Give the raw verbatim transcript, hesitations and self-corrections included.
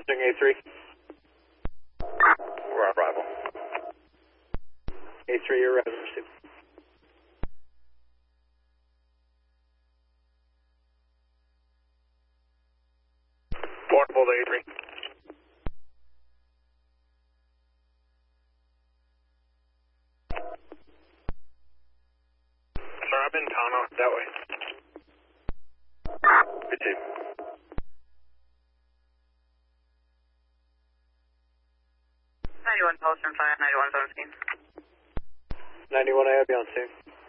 Referencing A three. We're on arrival. A three, you're referencing. Portable to A three. Sir, I'm in town out that way. Good team. ninety-one Pulse from five, ninety-one seventeen. ninety-one, I have you on scene.